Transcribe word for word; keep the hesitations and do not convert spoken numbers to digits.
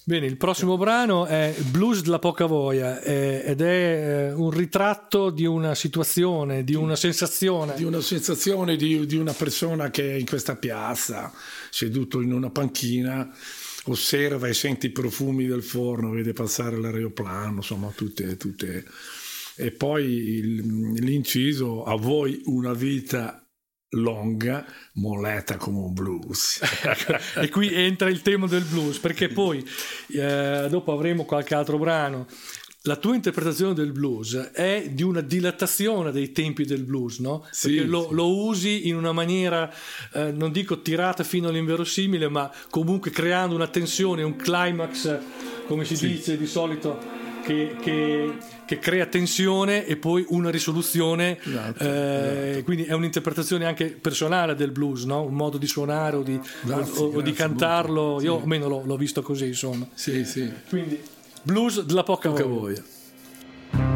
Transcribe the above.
Bene, il prossimo brano è Blues della poca voglia eh, ed è eh, un ritratto di una situazione, di una sensazione. Di una sensazione di, di una persona che è in questa piazza, seduto in una panchina, osserva e sente i profumi del forno, vede passare l'aeroplano, insomma tutte... tutte... E poi il, l'inciso: a voi una vita longa, moleta come un blues. E qui entra il tema del blues, perché poi eh, dopo avremo qualche altro brano. La tua interpretazione del blues è di una dilatazione dei tempi del blues, no? Sì, perché lo, sì. lo usi in una maniera eh, non dico tirata fino all'inverosimile, ma comunque creando una tensione, un climax, come si Sì. dice di solito, che, che, che crea tensione e poi una risoluzione. Esatto, eh, esatto. Quindi è un'interpretazione anche personale del blues, no? Un modo di suonare o di, Grazie, o, o di grazie cantarlo. molto. Io Sì. almeno l'ho, l'ho visto così, insomma. Sì, sì. Quindi blues della poca, Poca voglia. voglia.